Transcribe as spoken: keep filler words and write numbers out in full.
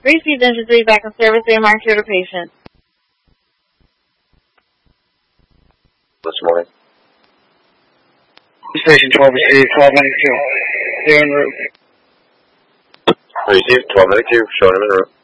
Received engine three back in service. They marked here to patient. This morning. Station twelve received, twelve ninety-two. They're en route. Received twelve ninety-two, showing him en route.